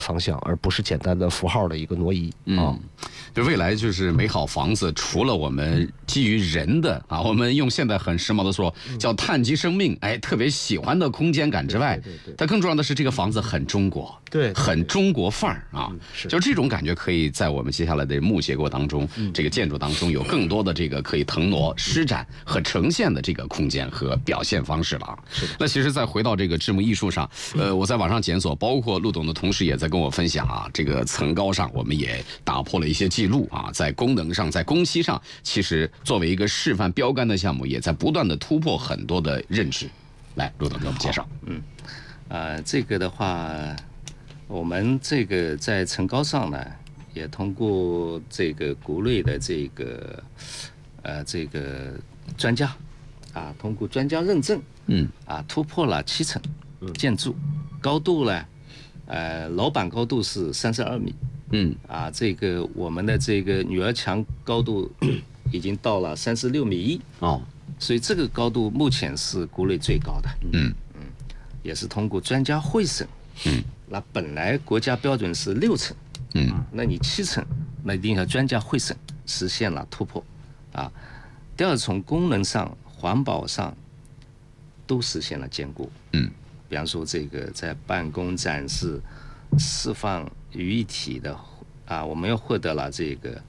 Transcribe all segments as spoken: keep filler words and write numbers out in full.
方向，而不是简单的符号的一个挪移啊。 嗯，就未来就是美好房子，除了我们基于人的啊，我们用现在很时髦的说叫碳基生命，哎，特别喜欢的空间感之外， 对对对对它更重要的是这个房子很中国， 对， 很中国范儿啊。 是， 就这种感觉可以在我们接下来的木结构当中，这个建筑当中有更多的这个可以腾挪、施展和呈现的这个空间和表现方式了啊。 是的。 那其实再回到这个制木艺术上，呃，我在网上检索，包括陆董的同事也在跟我分享啊，这个层高上我们也打破了一些记录啊，在功能上，在工期上，其实作为一个示范标杆的项目，也在不断的突破很多的认知。来，陆董给我们介绍。 嗯，呃，这个的话，我们这个在层高上呢，也通过这个国内的这个呃这个专家啊，通过专家认证， 嗯， 啊，突破了七层建筑，高度呢，呃，楼板高度是三十二米， 嗯， 啊，这个我们的这个女儿墙高度已经到了三十六米一哦， 所以这个高度目前是国内最高的， 嗯嗯，也是通过专家会审， 嗯， 那本来国家标准是六层， 嗯， 那你七层，那一定要专家会审，实现了突破，啊，第二从功能上、环保上都实现了兼顾， 嗯， 比方说这个在办公展示、释放于一体的啊，我们又获得了这个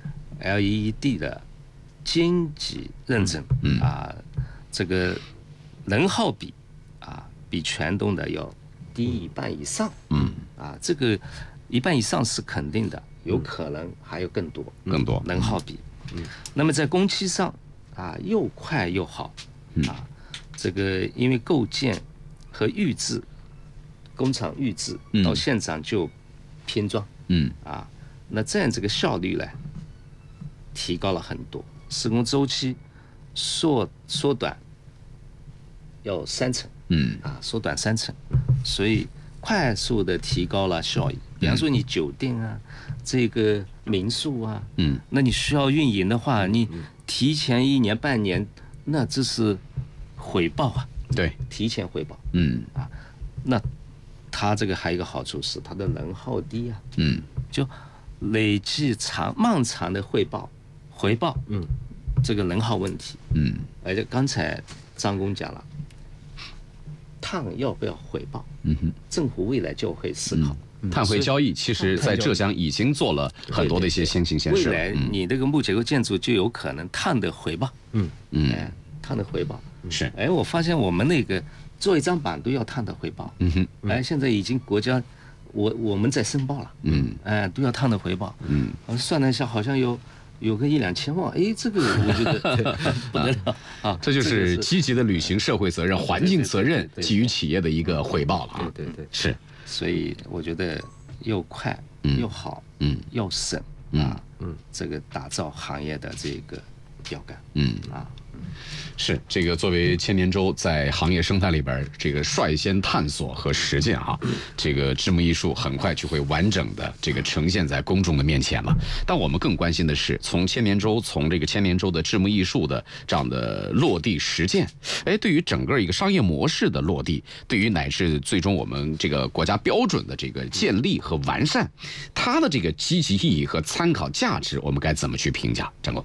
L E D 的经济认证， 嗯啊，这个能耗比啊比全东的要低一半以上， 嗯， 啊，这个一半以上是肯定的，有可能还有更多， 更多能耗比。嗯，那么在工期上啊，又快又好，啊，这个因为构建和预制，工厂预制到现场就拼装， 嗯， 啊，那这样这个效率呢，提高了很多，施工周期缩缩短要三成， 嗯， 啊，缩短三成，所以快速的提高了效益。比方说你酒店啊，这个民宿啊， 嗯， 那你需要运营的话，你提前一年半年，那这是回报啊， 对， 提前回报， 嗯， 啊，那它这个还有一个好处是它的能耗低啊， 嗯， 就累计长漫长的汇报回报， 嗯， 这个能耗问题， 嗯， 而且刚才张工讲了，碳要不要回报？ 嗯哼， 政府未来就会思考。 嗯、碳汇交易，其实在浙江已经做了很多的一些先行先试。 未来你这个木结构建筑就有可能碳的回报。 嗯嗯，哎，碳的回报是。 哎，我发现我们那个做一张板都要碳的回报。 嗯哼， 哎，现在已经国家，我我们在申报了。 嗯， 哎，都要碳的回报。 嗯， 我算了一下，好像有。有个一两千万，哎，这个我觉得不得了啊！ 这就是积极的履行社会责任、环境责任基于企业的一个回报了啊！ 对对对， 是。 所以我觉得又快又好， 嗯， 又省啊， 嗯，这个打造行业的这个标杆， 嗯啊。是这个作为千年舟在行业生态里边这个率先探索和实践哈、啊，这个制木艺术很快就会完整的这个呈现在公众的面前了。但我们更关心的是，从千年舟从这个千年舟的制木艺术的这样的落地实践，哎，对于整个一个商业模式的落地，对于乃至最终我们这个国家标准的这个建立和完善，它的这个积极意义和参考价值，我们该怎么去评价？张工。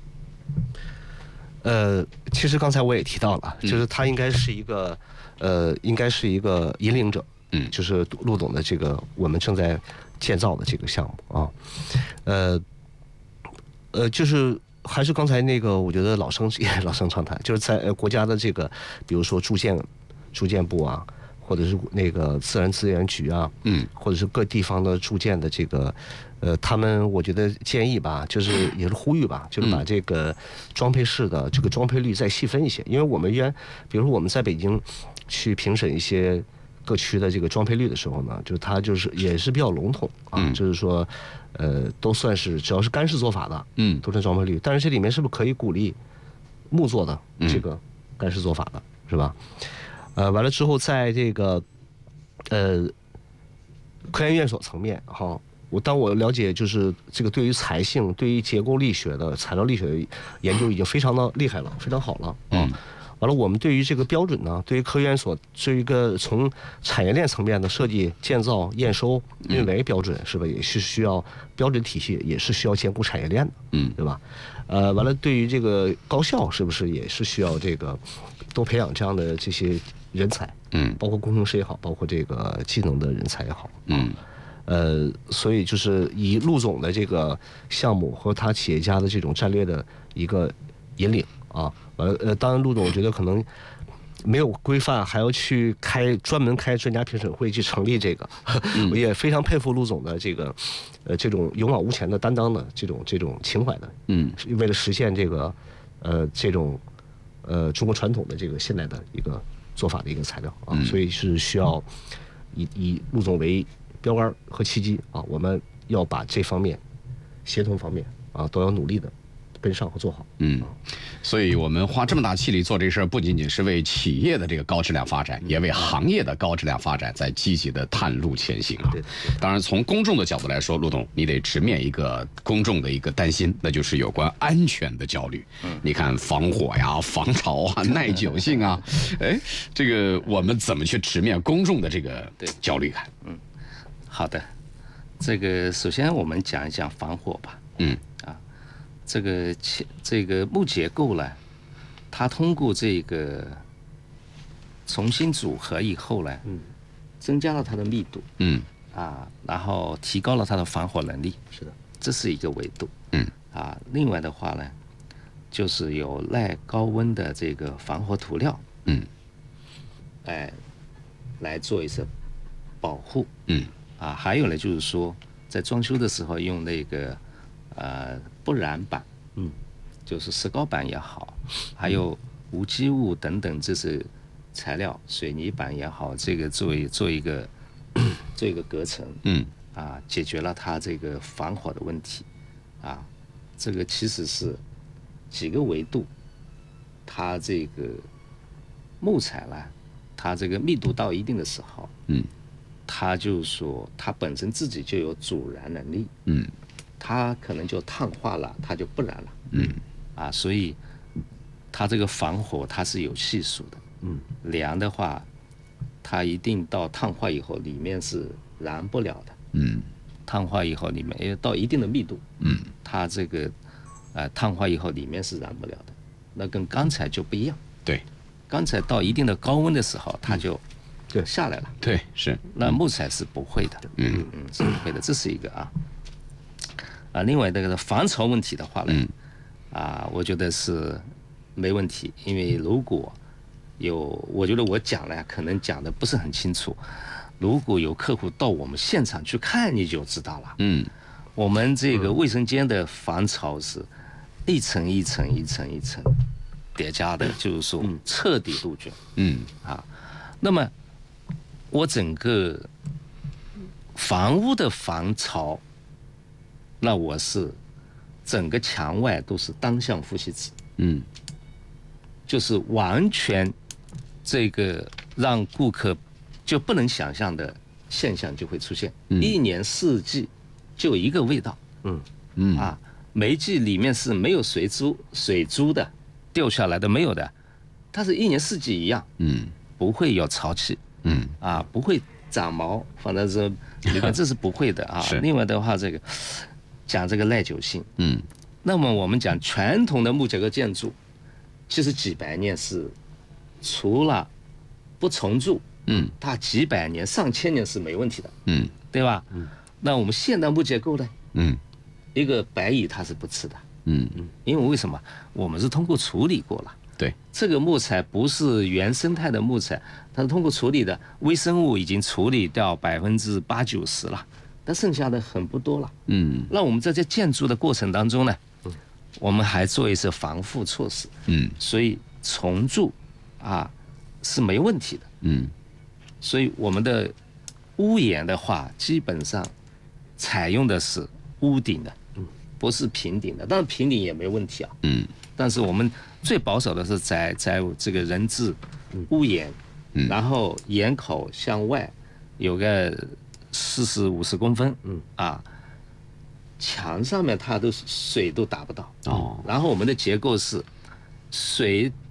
呃，其实刚才我也提到了，就是它应该是一个，呃，应该是一个引领者， 嗯，就是陆总的这个我们正在建造的这个项目啊，呃，呃，就是还是刚才那个，我觉得老生也老生常谈，就是在国家的这个，比如说住建住建部啊，或者是那个自然资源局啊， 嗯， 或者是各地方的住建的这个。呃，他们我觉得建议吧，就是也是呼吁吧，就是把这个装配式的这个装配率再细分一些，因为我们原，比如说我们在北京去评审一些各区的这个装配率的时候呢，就它就是也是比较笼统啊，就是说，呃，都算是只要是干式做法的， 嗯， 都算装配率，但是这里面是不是可以鼓励木做的这个干式做法的，是吧？呃，完了之后，在这个呃科研院所层面哈。我当我了解就是这个对于材性、对于结构力学的材料力学的研究已经非常的厉害了，非常好了啊。 完了，我们对于这个标准呢，对于科研所这一个从产业链层面的设计、建造、验收、运维标准，是吧？也是需要标准体系，也是需要兼顾产业链的， 嗯， 对吧？呃，完了，对于这个高校，是不是也是需要这个多培养这样的这些人才？ 嗯， 包括工程师也好，包括这个技能的人才也好， 嗯。 呃，所以就是以陆总的这个项目和他企业家的这种战略的一个引领啊，完了呃，当然陆总我觉得可能没有规范，还要去开专门开专家评审会去成立这个，嗯、我也非常佩服陆总的这个呃这种勇往无前的担当的这种这种情怀的， 嗯， 为了实现这个呃这种呃中国传统的这个现代的一个做法的一个材料啊， 嗯、 所以是需要以以陆总为标杆和契机啊，我们要把这方面协同方面啊都要努力的跟上和做好。 嗯，所以我们花这么大气力做这事儿，不仅仅是为企业的这个高质量发展，也为行业的高质量发展在积极的探路前行啊。当然，从公众的角度来说，陆董，你得直面一个公众的一个担心，那就是有关安全的焦虑。嗯，你看防火呀、防潮啊、耐久性啊，哎，这个我们怎么去直面公众的这个焦虑感？ 嗯。好的，这个首先我们讲一讲防火吧。 嗯， 啊，这个这个木结构呢，它通过这个重新组合以后呢，嗯，增加了它的密度， 嗯， 啊，然后提高了它的防火能力。 是的， 这是一个维度。 嗯， 啊，另外的话呢，就是有耐高温的这个防火涂料。 嗯， 哎，来做一些保护。 嗯。 啊，还有呢，就是说，在装修的时候用那个呃不燃板， 嗯， 就是石膏板也好，还有无机物等等这些材料，水泥板也好，这个作为做一个做一个隔层， 嗯， 啊，解决了它这个防火的问题，啊，这个其实是几个维度，它这个木材呢，它这个密度到一定的时候， 嗯。 它就是说，它本身自己就有阻燃能力， 嗯， 它可能就碳化了，它就不燃了， 嗯， 啊，所以它这个防火它是有系数的， 嗯， 燃的话，它一定到碳化以后，里面是燃不了的， 嗯， 碳化以后里面，因为到一定的密度， 嗯， 它这个呃碳化以后里面是燃不了的，那跟钢材就不一样， 对， 钢材到一定的高温的时候，它就对下来了， 对，是， 那木材是不会的， 嗯嗯，是不会的，这是一个啊，啊，另外这个防潮问题的话呢， 嗯， 啊，我觉得是没问题，因为如果有，我觉得我讲了可能讲的不是很清楚，如果有客户到我们现场去看，你就知道了， 嗯， 我们这个卫生间的防潮是一层一层一层一层叠加的，就是说彻底杜绝， 嗯， 啊，那么我整个房屋的防潮，那我是整个墙外都是单向呼吸纸， 嗯， 就是完全这个让顾客就不能想象的现象就会出现， 嗯、 一年四季就一个味道， 嗯嗯啊，每一季里面是没有水珠水珠的，掉下来的没有的，它是一年四季一样， 嗯， 不会有潮气。 嗯啊，不会长毛，反正是里面这是不会的啊。另外的话，这个讲这个耐久性， 嗯， 那么我们讲传统的木结构建筑，其实几百年是除了不重铸， 嗯， 它几百年、上千年是没问题的， 嗯， 对吧？嗯，那我们现代木结构呢？ 嗯， 一个白蚁它是不吃的， 嗯嗯， 因为为什么？我们是通过处理过了。 对， 这个木材不是原生态的木材，它是通过处理的，微生物已经处理掉百分之八九十了，但剩下的很不多了。 嗯， 那我们在这建筑的过程当中呢，我们还做一些防护措施。 嗯， 所以重铸啊是没问题的。 嗯， 所以我们的屋檐的话，基本上采用的是屋顶的，不是平顶的。当然平顶也没问题啊。 嗯， 但是我们最保守的是在在这个人字屋檐， 嗯， 然后檐口向外有个四十五十公分，嗯啊，墙上面它都水都达不到哦。 然后我们的结构是水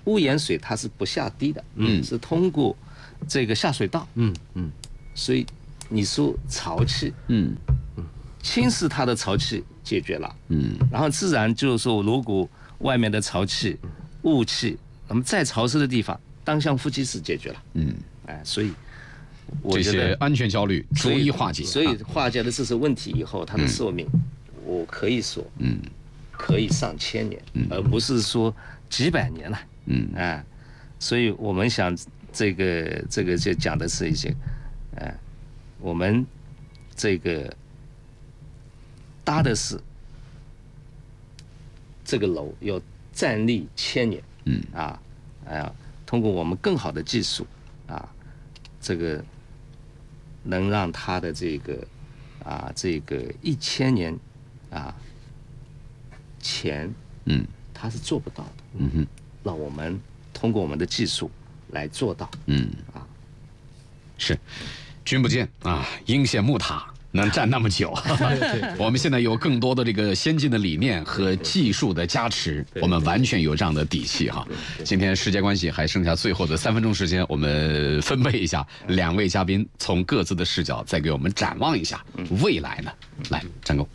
屋檐水它是不下滴的，嗯，是通过这个下水道， 嗯嗯， 所以你说潮气， 嗯嗯，侵蚀它的潮气解决了， 嗯， 然后自然就是说，如果外面的潮气、雾气，那么再潮湿的地方，当向夫妻室解决了， 嗯， 哎，所以我这觉得些安全焦虑逐一化解， 所以啊化解了这些问题以后，它的寿命，我可以说， 嗯， 可以上千年，而不是说几百年了， 嗯， 啊，所以我们想这个这个就讲的是一些，哎、我们这个搭的是这个楼要站立千年， 嗯啊，哎呀，通过我们更好的技术啊，这个能让它的这个啊这个一千年啊前， 嗯它是做不到的， 嗯哼， 让我们通过我们的技术来做到， 嗯啊， 是，君不见啊，应县木塔能站那么久。我们现在有更多的这个先进的理念和技术的加持，我们完全有这样的底气哈。今天时间关系，还剩下最后的三分钟时间，我们分配一下，两位嘉宾从各自的视角再给我们展望一下未来呢。来，张工。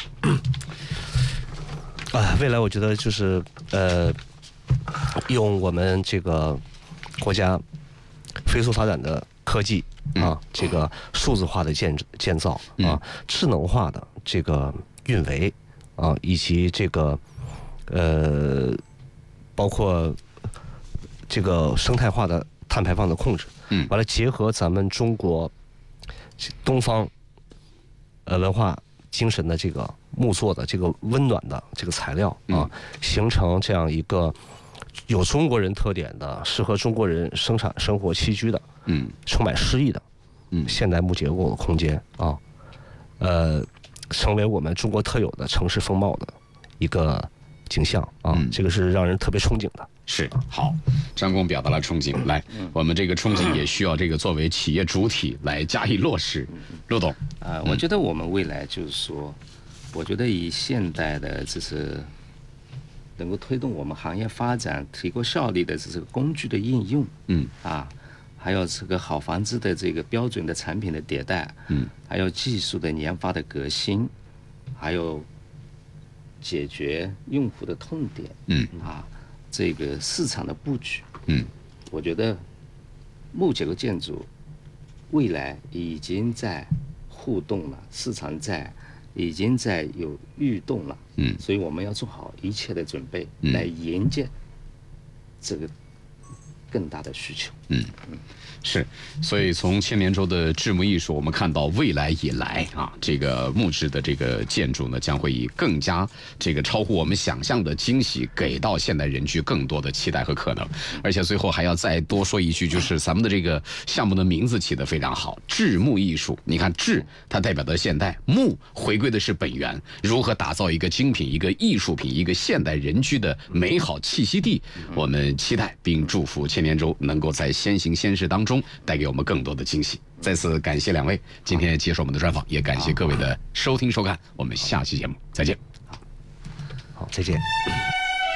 啊，未来我觉得就是呃，用我们这个国家飞速发展的科技啊，这个数字化的建建造啊，智能化的这个运维啊，以及这个呃，包括这个生态化的碳排放的控制， 嗯， 完了结合咱们中国东方呃文化精神的这个木做的这个温暖的这个材料啊，形成这样一个有中国人特点的、适合中国人生产生活起居的， 嗯， 充满诗意的， 嗯， 现代木结构的空间啊，呃，成为我们中国特有的城市风貌的一个景象啊， 嗯、 这个是让人特别憧憬的。 是好，张工表达了憧憬，来，我们这个憧憬也需要这个作为企业主体来加以落实。陆董， 啊，我觉得我们未来就是说，我觉得以现代的这是能够推动我们行业发展、提高效率的这个工具的应用， 嗯， 啊，还有这个好房子的这个标准的产品的迭代， 嗯， 还有技术的研发的革新，还有解决用户的痛点， 嗯， 啊，这个市场的布局， 嗯， 我觉得木结构建筑未来已经在互动了，市场在已经在有预动了， 嗯， 所以我们要做好一切的准备， 嗯、 来迎接这个更大的需求。 嗯，是，所以从千年洲的制木艺术，我们看到未来以来啊，这个木质的这个建筑呢，将会以更加这个超乎我们想象的惊喜，给到现代人居更多的期待和可能。而且最后还要再多说一句，就是咱们的这个项目的名字起得非常好，制木艺术。你看制，它代表的现代，木回归的是本源，如何打造一个精品、一个艺术品、一个现代人居的美好栖息地？我们期待并祝福千年洲能够在先行先试当中带给我们更多的惊喜。再次感谢两位今天接受我们的专访，也感谢各位的收听收看，我们下期节目再见。 好，再见。